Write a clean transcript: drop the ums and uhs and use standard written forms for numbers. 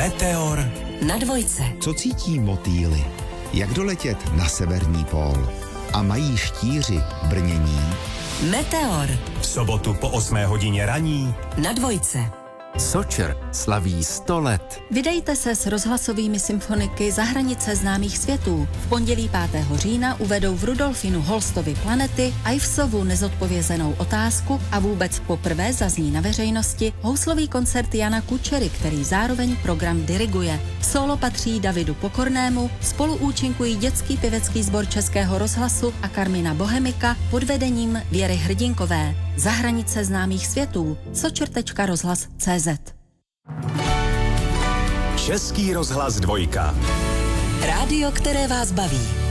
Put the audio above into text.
Meteor na dvojce. Co cítí motýly? Jak doletět na severní pól? A mají štíři brnění? Meteor v sobotu po 8 hodině raní na dvojce. Sočer slaví 100 let. Vydejte se s rozhlasovými symfoniky za hranice známých světů. V pondělí 5. října uvedou v Rudolfinu Holstovi Planety Ivesovu nezodpovězenou otázku a vůbec poprvé zazní na veřejnosti houslový koncert Jana Kučery, který zároveň program diriguje. Solo patří Davidu Pokornému, spolu účinkují dětský pěvecký sbor Českého rozhlasu a Karmina Bohemika pod vedením Věry Hrdinkové. Za hranice známých světů. sočer.rozhlas.cz. Český rozhlas 2. Rádio, které vás baví.